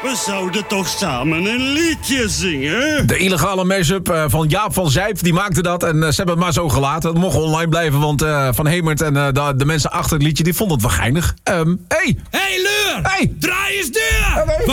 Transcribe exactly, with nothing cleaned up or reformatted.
We zouden toch samen een liedje zingen? De illegale mashup uh, van Jaap van Zijp, die maakte dat. En uh, ze hebben het maar zo gelaten. Het mocht online blijven, want uh, Van Hemert en uh, de, de mensen achter het liedje... die vonden het wel geinig. Um, hey! Hey, Leur! Hey! Draai eens deur! Okay.